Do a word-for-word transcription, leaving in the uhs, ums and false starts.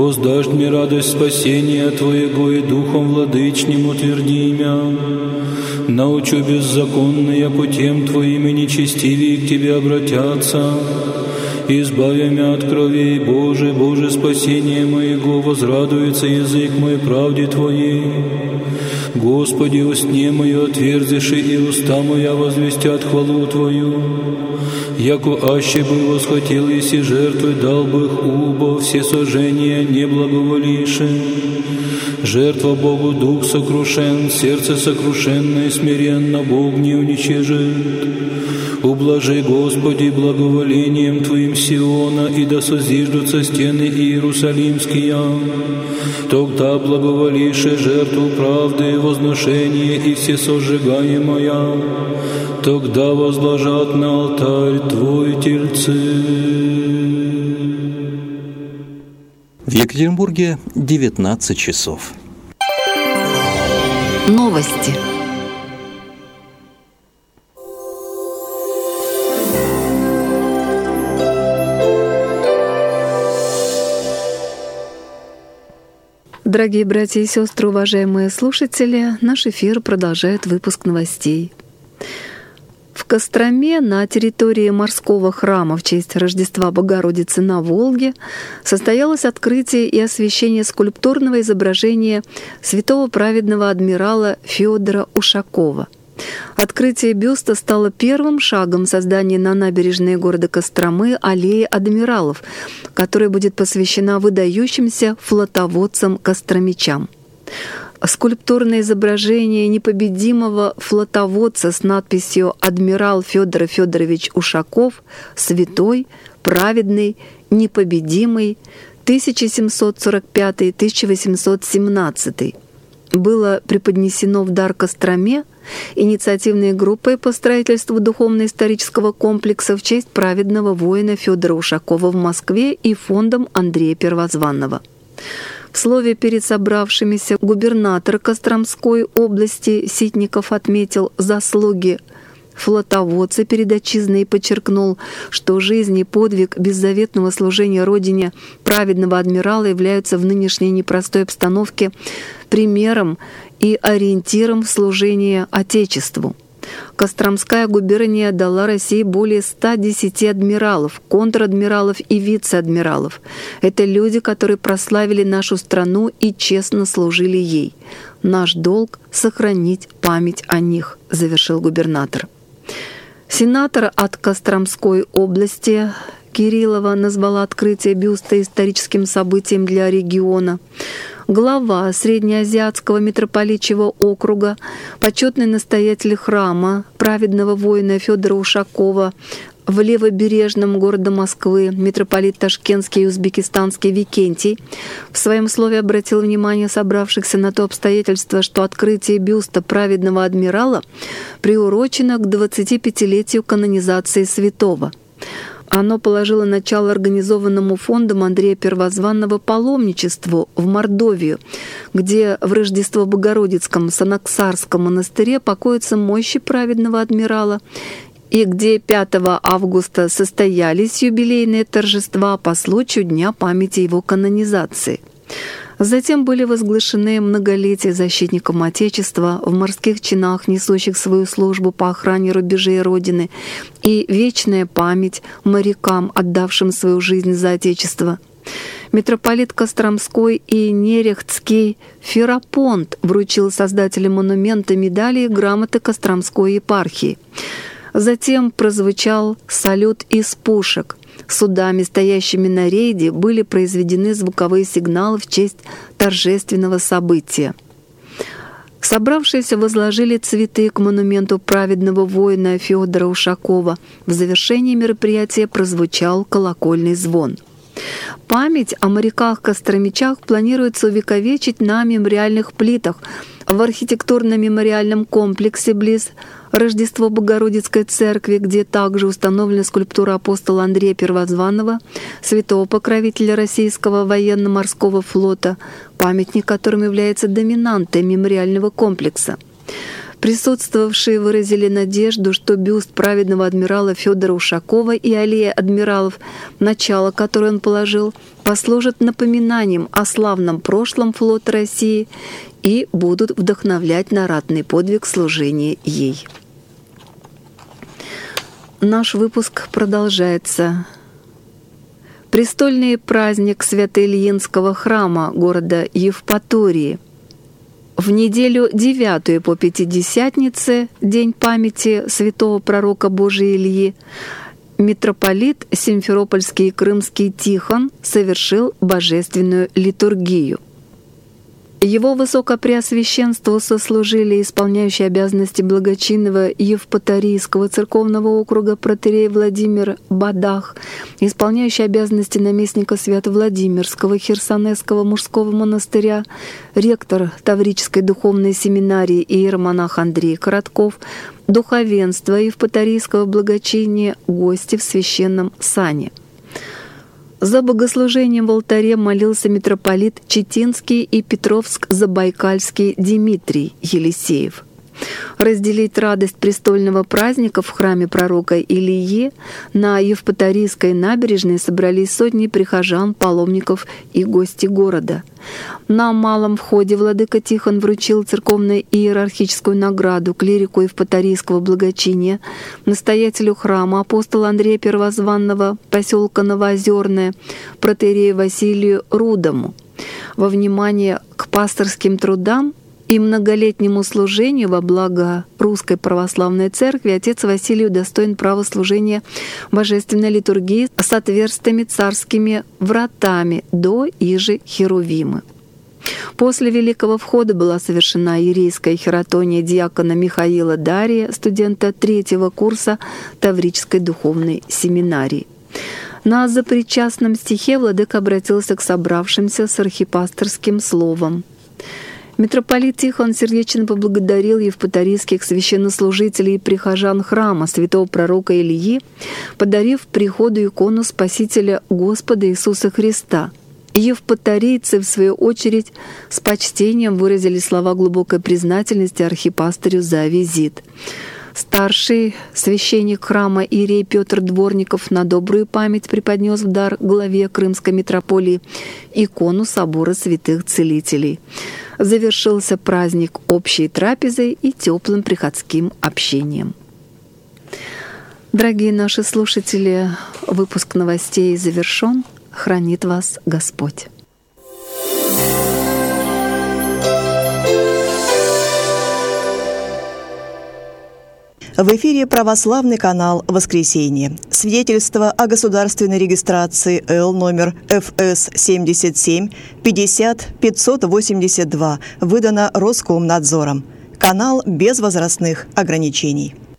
Воздашь мне радость спасения Твоего, и духом владычним утверди меня. Научу беззаконные путем Твоим, и нечестивее к Тебе обратятся. Избави меня от крови, Боже, Боже, спасение моего, возрадуется язык мой правде Твоей. Господи, устне мое отверзиши, и уста моя возвестят хвалу Твою. Яко аще бы восхотел, еси жертвы дал бы их убо, все сожжения не благоволиши. Жертва Богу дух сокрушен, сердце сокрушенное, смиренно Бог не уничижит. Ублажи, Господи, благоволением Твоим Сиона, и да созиждутся стены Иерусалимские. Тогда благоволишь жертву правды, возношение и все сожигаемое. Тогда возложат на алтарь Твой тельцы. В Екатеринбурге девятнадцать часов. Новости. Дорогие братья и сестры, уважаемые слушатели, наш эфир продолжает выпуск новостей. В Костроме на территории морского храма в честь Рождества Богородицы на Волге состоялось открытие и освящение скульптурного изображения святого праведного адмирала Федора Ушакова. Открытие бюста стало первым шагом создания на набережной города Костромы аллеи адмиралов, которая будет посвящена выдающимся флотоводцам-костромичам. Скульптурное изображение непобедимого флотоводца с надписью «Адмирал Федор Федорович Ушаков, святой, праведный, непобедимый, тысяча семьсот сорок пятый — тысяча восемьсот семнадцатый» было преподнесено в дар Костроме инициативной группой по строительству духовно-исторического комплекса в честь праведного воина Федора Ушакова в Москве и фондом Андрея Первозванного. В слове перед собравшимися губернатор Костромской области Ситников отметил заслуги флотоводца перед отчизной и подчеркнул, что жизнь и подвиг беззаветного служения Родине праведного адмирала являются в нынешней непростой обстановке примером и ориентиром в служении Отечеству. Костромская губерния дала России более ста десяти адмиралов, контр-адмиралов и вице-адмиралов. Это люди, которые прославили нашу страну и честно служили ей. Наш долг — сохранить память о них, завершил губернатор. Сенатор от Костромской области Кириллова назвала открытие бюста историческим событием для региона. Глава Среднеазиатского митрополичьего округа, почетный настоятель храма праведного воина Федора Ушакова в левобережном городе Москвы, митрополит Ташкентский и Узбекистанский Викентий, в своем слове обратил внимание собравшихся на то обстоятельство, что открытие бюста праведного адмирала приурочено к двадцатипятилетию канонизации святого. Оно положило начало организованному фондом Андрея Первозванного паломничеству в Мордовию, где в Рождество-Богородицком Санаксарском монастыре покоятся мощи праведного адмирала, и где пятого августа состоялись юбилейные торжества по случаю Дня памяти его канонизации. Затем были возглашены многолетия защитникам Отечества в морских чинах, несущих свою службу по охране рубежей Родины, и вечная память морякам, отдавшим свою жизнь за Отечество. Митрополит Костромской и Нерехтский Ферапонт вручил создателям монумента медали и грамоты Костромской епархии. Затем прозвучал салют из пушек. Судами, стоящими на рейде, были произведены звуковые сигналы в честь торжественного события. Собравшиеся возложили цветы к монументу праведного воина Федора Ушакова. В завершении мероприятия прозвучал колокольный звон. Память о моряках-костромичах планируется увековечить на мемориальных плитах в архитектурно-мемориальном комплексе близ Рождество-Богородицкой церкви, где также установлена скульптура апостола Андрея Первозванного, святого покровителя российского военно-морского флота, памятник которым является доминантой мемориального комплекса. Присутствовавшие выразили надежду, что бюст праведного адмирала Федора Ушакова и аллея адмиралов, начало которой он положил, послужат напоминанием о славном прошлом флота России и будут вдохновлять на ратный подвиг служения ей. Наш выпуск продолжается. Престольный праздник Свято-Ильинского храма города Евпатории. В неделю девятую по Пятидесятнице, день памяти святого пророка Божия Ильи, митрополит Симферопольский и Крымский Тихон совершил божественную литургию. Его Высокопреосвященству сослужили исполняющий обязанности благочинного Евпаторийского церковного округа протоиерей Владимир Бадах, исполняющий обязанности наместника Свято-Владимирского Херсонесского мужского монастыря, ректор Таврической духовной семинарии иеромонах Андрей Коротков, духовенство Евпаторийского благочиния, гости в священном сане. За богослужением в алтаре молился митрополит Читинский и Петровск-Забайкальский Дмитрий Елисеев. Разделить радость престольного праздника в храме пророка Илии на Евпаторийской набережной собрались сотни прихожан, паломников и гости города. На малом входе владыка Тихон вручил церковно-иерархическую награду клирику Евпаторийского благочиния, настоятелю храма апостола Андрея Первозванного поселка Новоозерное, протоиерею Василию Рудому. Во внимание к пасторским трудам и многолетнему служению во благо Русской Православной Церкви отец Василий удостоен права служения божественной литургии с отверстыми царскими вратами до иже Херувимы. После Великого Входа была совершена иерейская хиротония диакона Михаила Дария, студента третьего курса Таврической духовной семинарии. На запричастном стихе владыка обратился к собравшимся с архипасторским словом. Митрополит Тихон сердечно поблагодарил евпаторийских священнослужителей и прихожан храма святого пророка Ильи, подарив приходу икону Спасителя Господа Иисуса Христа. Евпаторийцы, в свою очередь, с почтением выразили слова глубокой признательности архипастырю за визит. Старший священник храма иерей Петр Дворников на добрую память преподнес в дар главе Крымской митрополии икону собора святых целителей. Завершился праздник общей трапезой и теплым приходским общением. Дорогие наши слушатели, выпуск новостей завершен. Хранит вас Господь. В эфире православный канал «Воскресенье». Свидетельство о государственной регистрации Л номер Ф С семьдесят семь пятьдесят пятьсот восемьдесят два выдано Роскомнадзором. Канал без возрастных ограничений.